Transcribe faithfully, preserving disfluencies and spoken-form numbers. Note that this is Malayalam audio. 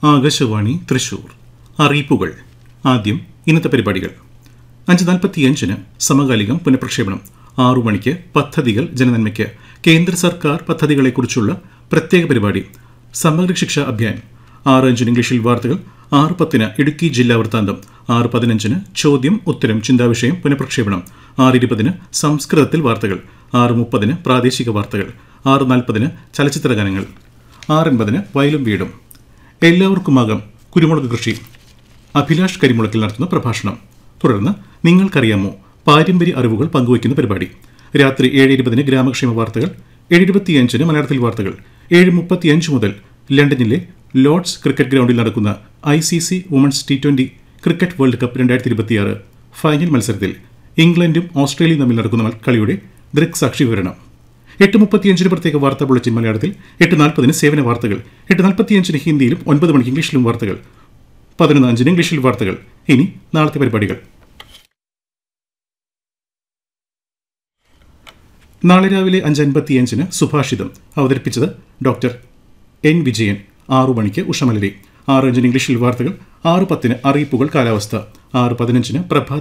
ആകാശവാണി തൃശൂർ. അറിയിപ്പുകൾ. ആദ്യം ഇന്നത്തെ പരിപാടികൾ. അഞ്ച് നാൽപ്പത്തിയഞ്ചിന് സമകാലികം പുനഃപ്രക്ഷേപണം. ആറു മണിക്ക് പദ്ധതികൾ ജനനന്മയ്ക്ക് കേന്ദ്ര സർക്കാർ പദ്ധതികളെക്കുറിച്ചുള്ള പ്രത്യേക പരിപാടി സമഗ്ര ശിക്ഷ അഭിയാൻ. ആറ് അഞ്ചിന് ഇംഗ്ലീഷിൽ വാർത്തകൾ. ആറ് പത്തിന് ഇടുക്കി ജില്ലാ വൃത്താന്തം. ആറ് പതിനഞ്ചിന് ചോദ്യം ഉത്തരം ചിന്താവിഷയം പുനഃപ്രക്ഷേപണം. ആറ് ഇരുപതിന് സംസ്കൃതത്തിൽ വാർത്തകൾ. ആറ് മുപ്പതിന് പ്രാദേശിക വാർത്തകൾ. ആറ് നാൽപ്പതിന് ചലച്ചിത്രഗാനങ്ങൾ. ആറ് എൺപതിന് വയലും വീടും. എല്ലാവർക്കുമാകാം കുരുമുളക് കൃഷി. അഭിലാഷ് കരിമുളക്കിൽ നടത്തുന്ന പ്രഭാഷണം. തുടർന്ന് നിങ്ങൾക്കറിയാമോ പാരമ്പര്യ അറിവുകൾ പങ്കുവയ്ക്കുന്ന പരിപാടി. രാത്രി ഏഴ് ഇരുപതിന് ഗ്രാമക്ഷേമ വാർത്തകൾ. ഏഴ് ഇരുപത്തിയഞ്ചിന് മലയാളത്തിൽ വാർത്തകൾ. ഏഴ് മുപ്പത്തിയഞ്ച് മുതൽ ലണ്ടനിലെ ലോർഡ്സ് ക്രിക്കറ്റ് ഗ്രൗണ്ടിൽ നടക്കുന്ന I C C women's T twenty cricket world cup രണ്ടായിരത്തി ഇരുപത്തിയാറ് ഫൈനൽ മത്സരത്തിൽ ഇംഗ്ലണ്ടും ഓസ്ട്രേലിയയും തമ്മിൽ നടക്കുന്ന കളിയുടെ ദൃക്സാക്ഷി വിവരണം. എട്ട് മുപ്പത്തിയഞ്ചിന് പ്രത്യേക വാർത്താ ബുള്ളറ്റിൻ മലയാളത്തിൽ. എട്ട് നാൽപ്പതിന് സേവന വാർത്തകൾ. എട്ട് നാൽപ്പത്തിയഞ്ചിന് ഹിന്ദിയിലും ഒൻപത് മണിക്ക് ഇംഗ്ലീഷിലും വാർത്തകൾ. പതിനൊന്ന് അഞ്ചിന് ഇംഗ്ലീഷിൽ വാർത്തകൾ. ഇനി നാളത്തെ പരിപാടികൾ. നാളെ രാവിലെ അഞ്ച് അൻപത്തിയഞ്ചിന് സുഭാഷിതം അവതരിപ്പിച്ചത് ഡോക്ടർ എൻ വിജയൻ. ആറു മണിക്ക് ഉഷമലരി. ആറ് അഞ്ചിന് ഇംഗ്ലീഷിൽ വാർത്തകൾ. ആറ് പത്തിന് അറിയിപ്പുകൾ കാലാവസ്ഥ. ആറ് പതിനഞ്ചിന് പ്രഭാത